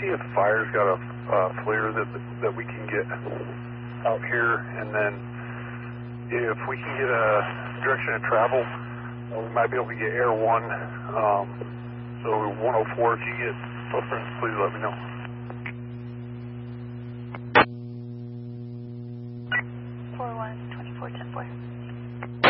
see if fire's got a flare that we can get out here, and then if we can get a direction of travel, we might be able to get Air 1. So 104, if you get footprints, please let me know.